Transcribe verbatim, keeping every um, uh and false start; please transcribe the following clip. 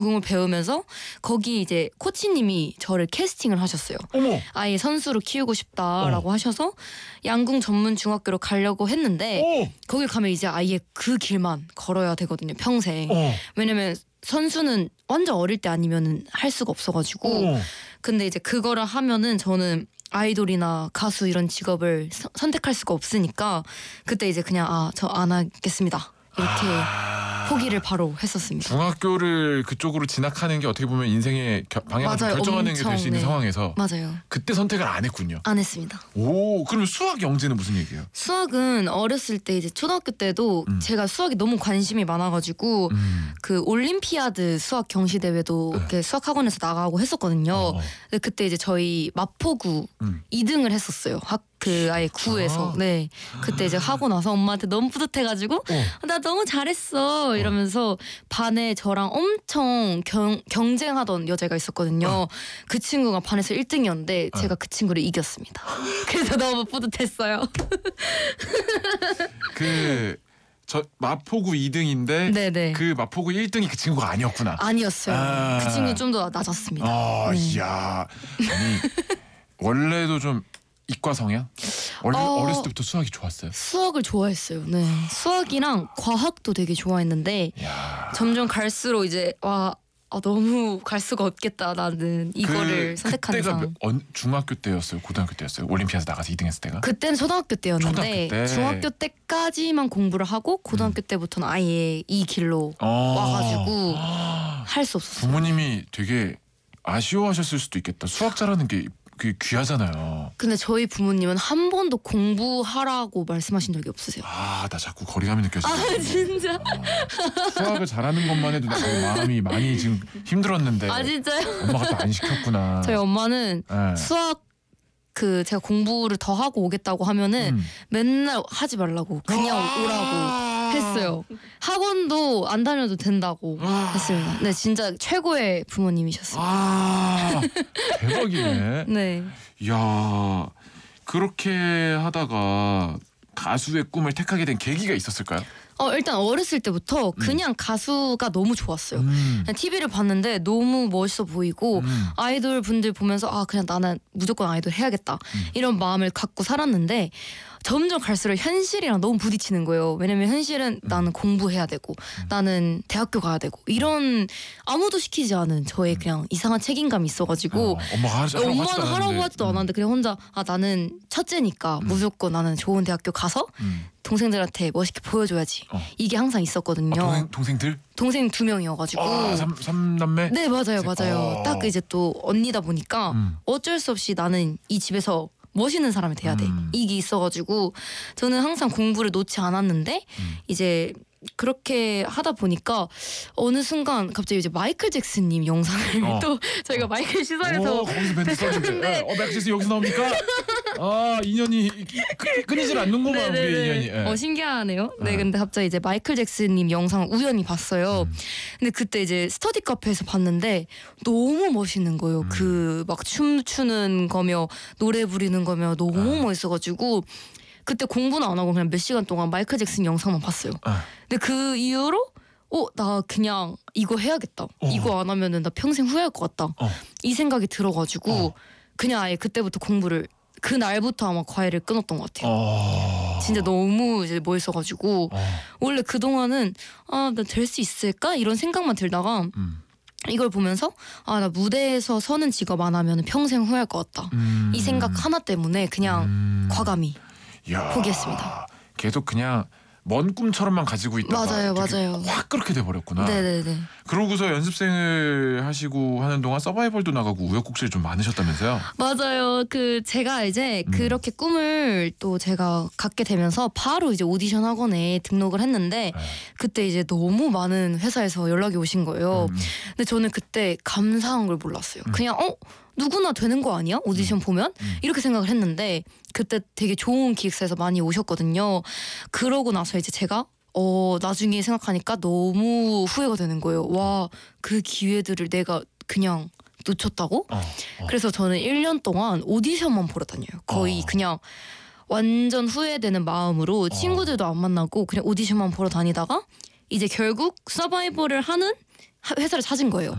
야구공을 배우면서 거기 이제 코치님이 저를 캐스팅을 하셨어요. 어머. 아예 선수로 키우고 싶다라고 어. 하셔서 양궁 전문 중학교로 가려고 했는데 어. 거길 가면 이제 아예 그 길만 걸어야 되거든요. 평생. 어. 왜냐면 선수는 완전 어릴 때 아니면은 할 수가 없어가지고. 어. 근데 이제 그거를 하면은 저는 아이돌이나 가수 이런 직업을 서, 선택할 수가 없으니까 그때 이제 그냥 아, 저 안 하겠습니다. 이렇게 아... 포기를 바로 했었습니다. 중학교를 그쪽으로 진학하는 게 어떻게 보면 인생의 겨, 방향을 맞아요. 결정하는 게 될 수 있는 네. 상황에서 맞아요. 그때 선택을 안 했군요. 안 했습니다. 오, 그럼 수학 영재는 무슨 얘기예요? 수학은 어렸을 때 이제 초등학교 때도 음. 제가 수학에 너무 관심이 많아가지고 음. 그 올림피아드 수학 경시 대회도 네. 이렇게 수학 학원에서 나가고 했었거든요. 어. 근데 그때 이제 저희 마포구 음. 이 등을 했었어요. 학 그 아예 구에서. 아. 네. 그때 이제 하고 나서 엄마한테 너무 뿌듯해가지고 어. 나 너무 잘했어 이러면서 어. 반에 저랑 엄청 경, 경쟁하던 여자가 있었거든요. 어. 그 친구가 반에서 일 등이었는데 어. 제가 그 친구를 이겼습니다. 그래서 너무 뿌듯했어요. 그 저 마포구 이 등인데 네네. 그 마포구 일 등이 그 친구가 아니었구나. 아니었어요. 아. 그 친구는 좀 더 낮았습니다. 아, 네. 이야. 아니 원래도 좀 이과 성향? 어리, 어, 어렸을 때부터 수학이 좋았어요? 수학을 좋아했어요. 네, 수학이랑 과학도 되게 좋아했는데 야. 점점 갈수록 이제 와 아, 너무 갈 수가 없겠다 나는 이거를 그, 선택하는 그때가 몇, 어, 중학교 때였어요? 고등학교 때였어요? 올림피아드 나가서 이 등 했을 때가? 그때는 초등학교 때였는데 초등학교 때. 중학교 때까지만 공부를 하고 고등학교 음. 때부터는 아예 이 길로 어. 와가지고 할 수 없었어요. 부모님이 되게 아쉬워하셨을 수도 있겠다. 수학 잘하는 게 그게 귀하잖아요. 근데 저희 부모님은 한 번도 공부하라고 말씀하신 적이 없으세요. 아, 나 자꾸 거리감이 느껴져요. 아, 진짜? 아, 수학을 잘하는 것만 해도 나 마음이 많이 지금 힘들었는데. 아, 진짜요? 엄마가 또 안 시켰구나. 저희 엄마는 네. 수학 그 제가 공부를 더 하고 오겠다고 하면은 음. 맨날 하지 말라고 그냥 오라고 했어요. 학원도 안 다녀도 된다고 했습니다. 네, 진짜 최고의 부모님이셨어요. 아, 대박이네. 네. 이야, 그렇게 하다가 가수의 꿈을 택하게 된 계기가 있었을까요? 어, 일단 어렸을 때부터 그냥 음. 가수가 너무 좋았어요. 음. 티비를 봤는데 너무 멋있어 보이고 음. 아이돌 분들 보면서 아 그냥 나는 무조건 아이돌 해야겠다 음. 이런 마음을 갖고 살았는데 점점 갈수록 현실이랑 너무 부딪히는 거예요. 왜냐면 현실은 음. 나는 공부해야 되고 음. 나는 대학교 가야 되고 이런 아무도 시키지 않은 저의 그냥 이상한 책임감이 있어가지고 어, 엄마가 하지, 하라고 엄마는 하라고 하지도 음. 않았는데 그냥 혼자 아 나는 첫째니까 음. 무조건 나는 좋은 대학교 가서 음. 동생들한테 멋있게 보여줘야지. 어. 이게 항상 있었거든요. 아, 동생, 동생들? 동생 두 명이어가지고. 아, 삼, 삼남매? 네, 맞아요, 맞아요. 어. 딱 이제 또 언니다 보니까 음. 어쩔 수 없이 나는 이 집에서 멋있는 사람이 돼야 돼. 음. 이게 있어가지고 저는 항상 공부를 놓지 않았는데 음. 이제 그렇게 하다 보니까 어느 순간 갑자기 이제 마이클 잭슨님 영상을 어. 또 저희가 어. 마이클 시사에서 거기서 뵀는데 어, 마이클 잭슨 여기서 나옵니까? 아, 인연이 끊이질 않는구만 우리 인연이. 네. 어, 신기하네요. 네, 근데 갑자기 이제 마이클 잭슨님 영상을 우연히 봤어요. 음. 근데 그때 이제 스터디 카페에서 봤는데 너무 멋있는 거예요. 음. 그 막 춤추는 거며 노래 부르는 거며 너무 아. 멋있어가지고 그때 공부는 안 하고 그냥 몇 시간 동안 마이클 잭슨 영상만 봤어요. 아. 근데 그 이후로 어, 나 그냥 이거 해야겠다. 어. 이거 안 하면은 나 평생 후회할 것 같다. 어. 이 생각이 들어가지고 어. 그냥 아예 그때부터 공부를 그 날부터 아마 과외를 끊었던 것 같아요. 어. 진짜 너무 이제 멋있어가지고 어. 원래 그 동안은 아, 나 될 수 있을까 이런 생각만 들다가. 음. 이걸 보면서 아, 나 무대에서 서는 직업 안 하면 평생 후회할 것 같다. 음. 이 생각 하나 때문에 그냥 음. 과감히 야. 포기했습니다. 계속 그냥 먼 꿈처럼만 가지고 있다가 맞아요, 맞아요. 확 그렇게 돼버렸구나. 네네네. 그러고서 연습생을 하시고 하는 동안 서바이벌도 나가고 우여곡절이 좀 많으셨다면서요? 맞아요. 그 제가 이제 음. 그렇게 꿈을 또 제가 갖게 되면서 바로 이제 오디션 학원에 등록을 했는데 네. 그때 이제 너무 많은 회사에서 연락이 오신 거예요. 음. 근데 저는 그때 감사한 걸 몰랐어요. 음. 그냥 어? 누구나 되는 거 아니야? 오디션 음. 보면? 음. 이렇게 생각을 했는데 그때 되게 좋은 기획사에서 많이 오셨거든요. 그러고 나서 이제 제가 어 나중에 생각하니까 너무 후회가 되는 거예요. 와, 그 기회들을 내가 그냥 놓쳤다고? 어, 어. 그래서 저는 일 년 동안 오디션만 보러 다녀요. 거의 어. 그냥 완전 후회되는 마음으로 친구들도 안 만나고 그냥 오디션만 보러 다니다가 이제 결국 서바이벌을 하는 하- 회사를 찾은 거예요.